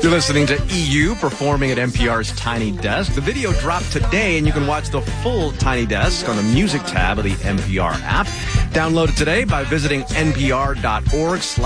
You're listening to EU performing at NPR's Tiny Desk. The video dropped today, and you can watch the full Tiny Desk on the music tab of the NPR app. Download it today by visiting npr.org/.